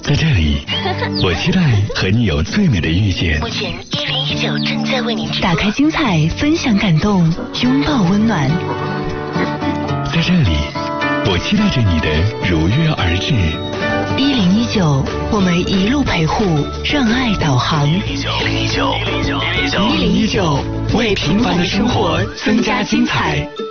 在这里，我期待和你有最美的遇见。 目前1019正在为您直播。 打开精彩，分享感动，拥抱温暖。 在这里，我期待着你的如约而至。 1019，我们一路陪护，让爱导航。 101.9，为平凡的生活增加精彩。